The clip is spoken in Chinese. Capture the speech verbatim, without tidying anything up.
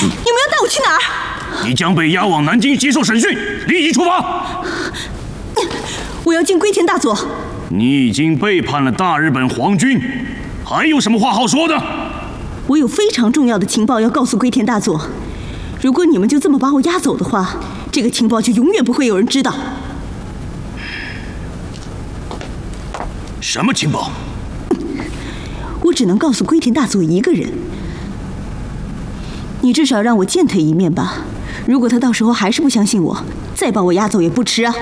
你们要带我去哪儿？ 你将被押往南京接受审讯，立即出发。 我要见龟田大佐。 你已经背叛了大日本皇军，还有什么话好说的？ 我有非常重要的情报要告诉龟田大佐。如果你们就这么把我押走的话，这个情报就永远不会有人知道。 什么情报？ 我只能告诉龟田大佐一个人。你至少让我见他一面吧。如果他到时候还是不相信我，再把我押走也不迟啊。